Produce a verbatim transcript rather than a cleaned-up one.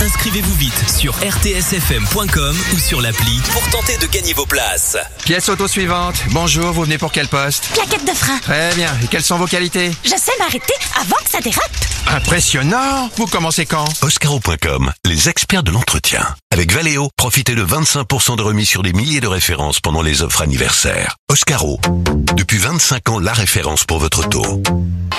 Inscrivez-vous vite sur r t s f m point com ou sur l'appli pour tenter de gagner vos places. Pièce auto suivante. Bonjour, vous venez pour quel poste? Plaquette de frein. Très bien. Et quelles sont vos qualités? Je sais m'arrêter avant que ça dérape. Impressionnant. Vous commencez quand? Oscaro point com, les experts de l'entretien. Avec Valeo, profitez de vingt-cinq pour cent de remise sur des milliers de références pendant les offres anniversaires. Oscaro, depuis vingt-cinq ans, la référence pour votre auto.